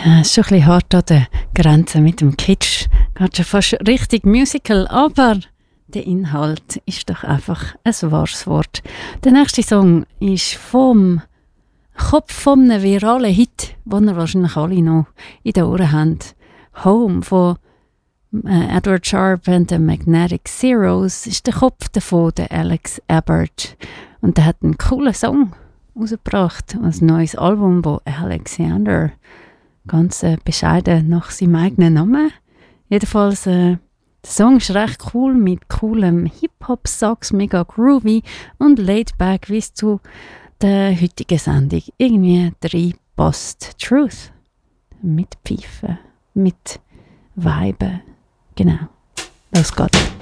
Ja, ist schon ein bisschen hart an der Grenze mit dem Kitsch. Geht schon fast richtig Musical, aber der Inhalt ist doch einfach ein wahres Wort. Der nächste Song ist vom Kopf von einem viralen Hit, den ihr wahrscheinlich alle noch in den Ohren habt. Home von Edward Sharpe and the Magnetic Zeros ist der Kopf davon, der Alex Abbott. Und der hat einen coolen Song rausgebracht, ein neues Album, wo Alexander ganz bescheiden nach seinem eigenen Namen. Jedenfalls, der Song ist recht cool, mit coolem Hip-Hop-Sax, mega groovy und laid back, wie es zu der heutigen Sendung irgendwie reinpasst. Truth. Mit Pfeifen, mit Weiben. Genau. Los geht's.